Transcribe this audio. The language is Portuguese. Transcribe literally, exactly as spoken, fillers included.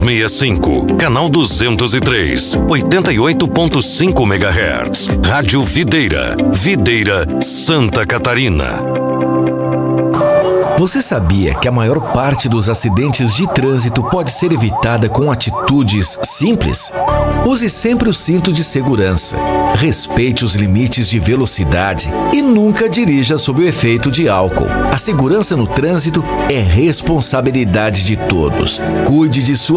sessenta e cinco, canal duzentos e três, oitenta e oito ponto cinco megahertz. Rádio Videira, Videira, Santa Catarina. Você sabia que a maior parte dos acidentes de trânsito pode ser evitada com atitudes simples? Use sempre o cinto de segurança, respeite os limites de velocidade e nunca dirija sob o efeito de álcool. A segurança no trânsito é responsabilidade de todos. Cuide de sua